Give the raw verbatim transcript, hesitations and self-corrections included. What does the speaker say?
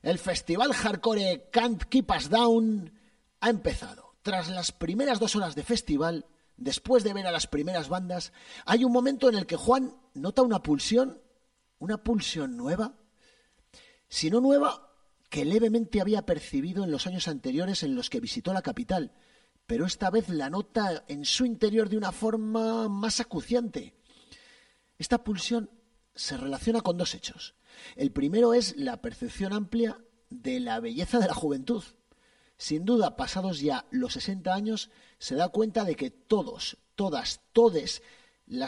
El festival hardcore Can't Keep Us Down ha empezado. Tras las primeras dos horas de festival, después de ver a las primeras bandas, hay un momento en el que Juan nota una pulsión, una pulsión nueva, si no nueva, que levemente había percibido en los años anteriores en los que visitó la capital, pero esta vez la nota en su interior de una forma más acuciante. Esta pulsión se relaciona con dos hechos. El primero es la percepción amplia de la belleza de la juventud. Sin duda, pasados ya los sesenta años, se da cuenta de que todos, todas, todes